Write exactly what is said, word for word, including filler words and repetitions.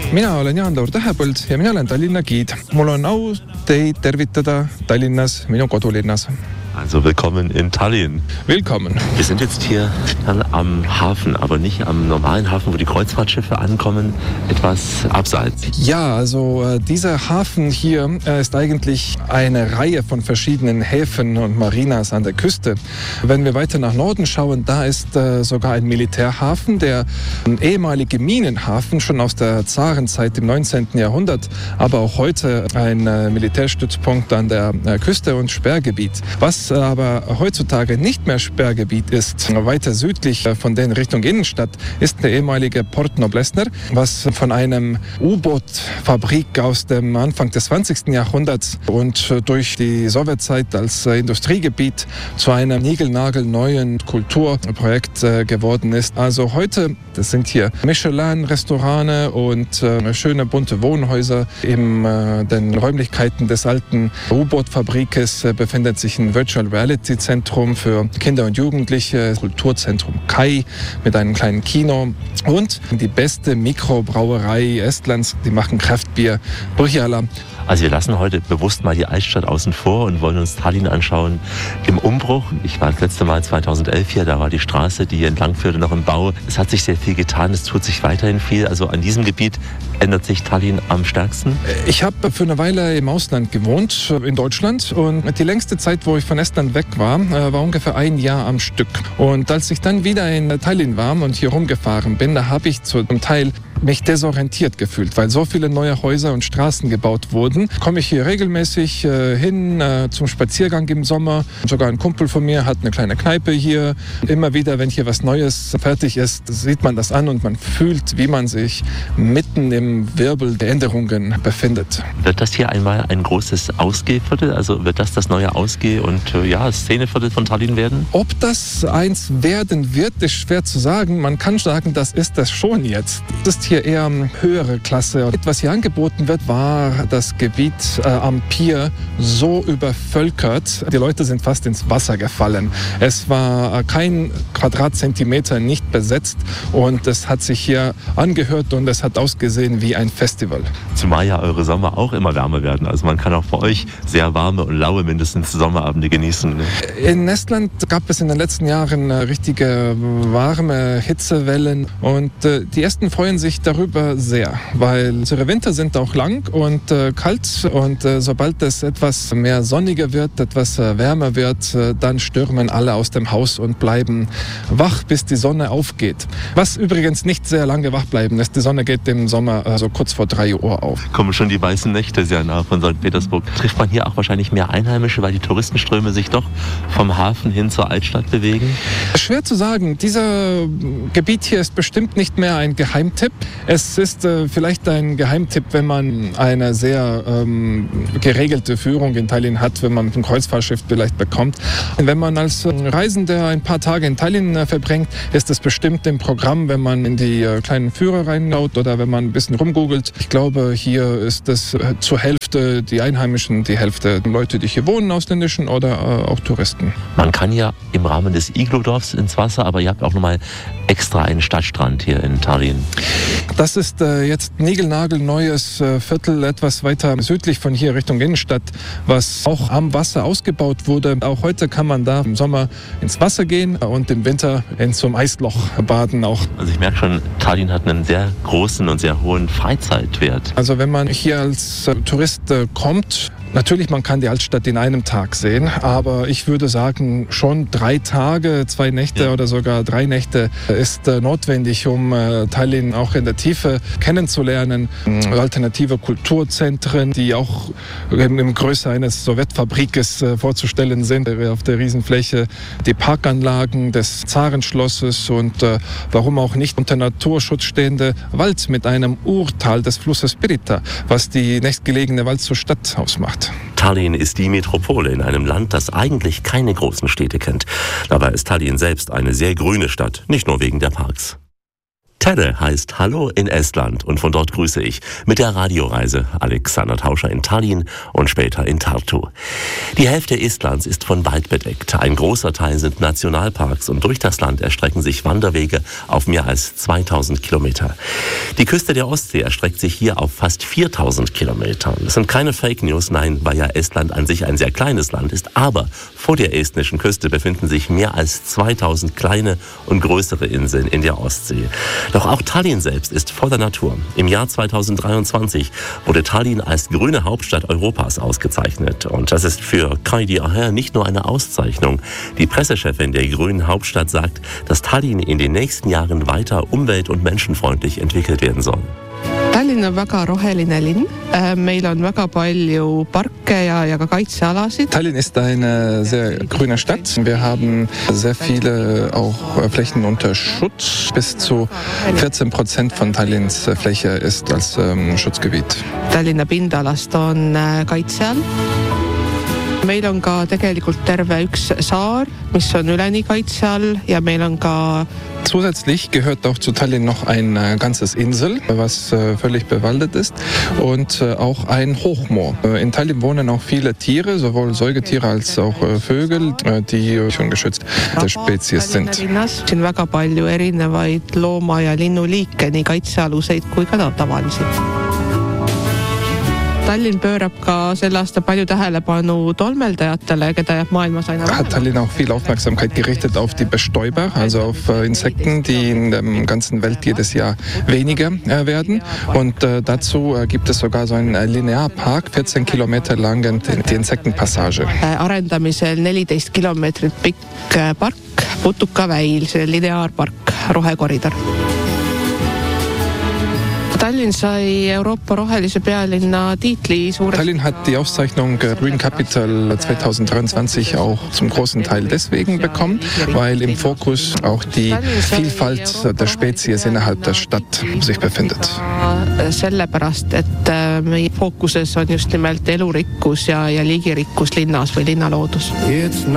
mina olen Jaan-Laur Tähepõld ja mina olen Tallinna giid. Mul on au teid tervitada Tallinnas, minu kodulinnas. Also willkommen in Tallinn. Willkommen. Wir sind jetzt hier dann am Hafen, aber nicht am normalen Hafen, wo die Kreuzfahrtschiffe ankommen, etwas abseits. Ja, also äh, dieser Hafen hier äh, ist eigentlich eine Reihe von verschiedenen Häfen und Marinas an der Küste. Wenn wir weiter nach Norden schauen, da ist äh, sogar ein Militärhafen, der ein ehemaliger Minenhafen, schon aus der Zarenzeit im neunzehnten Jahrhundert, aber auch heute ein äh, Militärstützpunkt an der äh, Küste und Sperrgebiet. Was aber heutzutage nicht mehr Sperrgebiet ist, weiter südlich von der Richtung Innenstadt, ist der ehemalige Port Noblesner, was von einem U-Boot-Fabrik aus dem Anfang des zwanzigsten Jahrhunderts und durch die Sowjetzeit als Industriegebiet zu einem niegelnagelneuen Kulturprojekt geworden ist. Also heute, das sind hier Michelin-Restaurants und äh, schöne bunte Wohnhäuser. In äh, den Räumlichkeiten des alten U-Boot-Fabrikes äh, befindet sich ein Virtual Reality Zentrum für Kinder und Jugendliche, Kulturzentrum Kai mit einem kleinen Kino und die beste Mikrobrauerei Estlands, die machen Kraftbier, Põhjala. Also wir lassen heute bewusst mal die Altstadt außen vor und wollen uns Tallinn anschauen im Umbruch. Ich war das letzte Mal zweitausendelf hier, da war die Straße, die hier entlang führte, noch im Bau. Es hat sich sehr viel getan, es tut sich weiterhin viel. Also an diesem Gebiet ändert sich Tallinn am stärksten. Ich habe für eine Weile im Ausland gewohnt, in Deutschland. Und die längste Zeit, wo ich von Estland weg war, war ungefähr ein Jahr am Stück. Und als ich dann wieder in Tallinn war und hier rumgefahren bin, da habe ich zum Teil mich desorientiert gefühlt, weil so viele neue Häuser und Straßen gebaut wurden. Komme ich hier regelmäßig äh, hin äh, zum Spaziergang im Sommer. Sogar ein Kumpel von mir hat eine kleine Kneipe hier. Immer wieder, wenn hier was Neues fertig ist, sieht man das an und man fühlt, wie man sich mitten im Wirbel der Änderungen befindet. Wird das hier einmal ein großes Ausgehviertel? Also wird das das neue Ausgeh- und äh, ja, Szeneviertel von Tallinn werden? Ob das eins werden wird, ist schwer zu sagen. Man kann sagen, das ist das schon jetzt. Das ist hier eher höhere Klasse. Was hier angeboten wird, war das Gebiet äh, am Pier so übervölkert. Die Leute sind fast ins Wasser gefallen. Es war äh, kein Quadratzentimeter nicht besetzt und es hat sich hier angehört und es hat ausgesehen wie ein Festival. Zumal ja eure Sommer auch immer wärmer werden. Also man kann auch bei euch sehr warme und laue mindestens Sommerabende genießen. Ne? In Estland gab es in den letzten Jahren äh, richtige warme Hitzewellen und äh, die Esten freuen sich darüber sehr, weil unsere Winter sind auch lang und äh, kalt und äh, sobald es etwas mehr sonniger wird, etwas äh, wärmer wird, äh, dann stürmen alle aus dem Haus und bleiben wach, bis die Sonne aufgeht. Was übrigens nicht sehr lange wach bleiben ist, die Sonne geht im Sommer äh, so kurz vor drei Uhr auf. Kommen schon die weißen Nächte sehr nah von Sankt Petersburg. Trifft man hier auch wahrscheinlich mehr Einheimische, weil die Touristenströme sich doch vom Hafen hin zur Altstadt bewegen? Schwer zu sagen. Dieser Gebiet hier ist bestimmt nicht mehr ein Geheimtipp. Es ist äh, vielleicht ein Geheimtipp, wenn man eine sehr ähm, geregelte Führung in Tallinn hat, wenn man mit einem Kreuzfahrtschiff vielleicht bekommt. Wenn man als äh, Reisender ein paar Tage in Tallinn äh, verbringt, ist es bestimmt im Programm, wenn man in die äh, kleinen Führer reinschaut oder wenn man ein bisschen rumgoogelt. Ich glaube, hier ist es äh, zur Hälfte die Einheimischen, die Hälfte Leute, die hier wohnen, ausländischen oder äh, auch Touristen. Man kann ja im Rahmen des Iglodorfs ins Wasser, aber ihr habt auch nochmal extra einen Stadtstrand hier in Tallinn. Das ist äh, jetzt niegelnagelneues äh, Viertel, etwas weiter südlich von hier Richtung Innenstadt, was auch am Wasser ausgebaut wurde. Auch heute kann man da im Sommer ins Wasser gehen und im Winter in so einem Eisloch baden auch. Also ich merke schon, Tallinn hat einen sehr großen und sehr hohen Freizeitwert. Also wenn man hier als äh, Tourist äh, kommt, natürlich, man kann die Altstadt in einem Tag sehen, aber ich würde sagen, schon drei Tage, zwei Nächte ja. oder sogar drei Nächte ist äh, notwendig, um äh, Tallinn auch in der Tiefe kennenzulernen. Alternative Kulturzentren, die auch in, in Größe eines Sowjetfabrikes äh, vorzustellen sind, auf der Riesenfläche. Die Parkanlagen des Zarenschlosses und äh, warum auch nicht unter Naturschutz stehende Wald mit einem Urtal des Flusses Pirita, was die nächstgelegene Wald zur Stadt ausmacht. Tallinn ist die Metropole in einem Land, das eigentlich keine großen Städte kennt. Dabei ist Tallinn selbst eine sehr grüne Stadt, nicht nur wegen der Parks. Tere heißt Hallo in Estland und von dort grüße ich mit der Radioreise Alexander Tauscher in Tallinn und später in Tartu. Die Hälfte Estlands ist von Wald bedeckt. Ein großer Teil sind Nationalparks und durch das Land erstrecken sich Wanderwege auf mehr als zweitausend Kilometer. Die Küste der Ostsee erstreckt sich hier auf fast viertausend Kilometer. Das sind keine Fake News, nein, weil ja Estland an sich ein sehr kleines Land ist. Aber vor der estnischen Küste befinden sich mehr als zweitausend kleine und größere Inseln in der Ostsee. Doch auch Tallinn selbst ist voller Natur. Im Jahr zweitausenddreiundzwanzig wurde Tallinn als grüne Hauptstadt Europas ausgezeichnet. Und das ist für Kaidi Aher nicht nur eine Auszeichnung. Die Pressechefin der grünen Hauptstadt sagt, dass Tallinn in den nächsten Jahren weiter umwelt- und menschenfreundlich entwickelt werden soll. Tallinn on väga roheline linn. Meil on väga palju parke ja, ja ka kaitsealasid. Tallinn ist eine sehr grüne Stadt. Wir haben sehr viele auch Flächen unter Schutz. Bis zu vierzehn Prozent von Tallinns Fläche ist als ähm, Schutzgebiet. Tallinna pindalast on kaitse all. Meil on ka tegelikult terve üks saar, mis on üleni kaitse all ja meil on ka Zusätzlich gehört auch zu Tallinn noch ein äh, ganzes Insel, was äh, völlig bewaldet ist, und äh, auch ein Hochmoor. Äh, in Tallinn wohnen auch viele Tiere, sowohl Säugetiere als auch äh, Vögel, äh, die schon geschützt der Spezies sind. Siin on väga palju erinevaid looma- ja linnuliike, nii kaitsealuseid kui ka tavalisi. Tallinn pöörab ka sel aastal palju tähelepanu tolmeldajatele, keda jääb maailmas aina vähem. Hat Tallinn auch viel Aufmerksamkeit gerichtet auf die Bestäuber, also auf äh, Insekten, die in der ganzen Welt jedes Jahr weniger äh, werden. Und äh, dazu äh, gibt es sogar so einen äh, Linearpark, vierzehn Kilometer lang, die, die Insektenpassage. Äh, arendamisel neliteist kilomeetrit pikk äh, park, Putukaväil, see lineaarpark, rohekoridor. Tallinn sai Euroopa rohelise pealinna tiitli suure... Tallinn hat die Auszeichnung Green Capital zweitausenddreiundzwanzig auch zum großen Teil deswegen bekommen, weil im Fokus auch die Vielfalt der Spezies innerhalb der Stadt sich befindet. Sellepärast, et meie fookuses on just nimelt elurikkus ja, ja liigirikkus linnas või linnaloodus.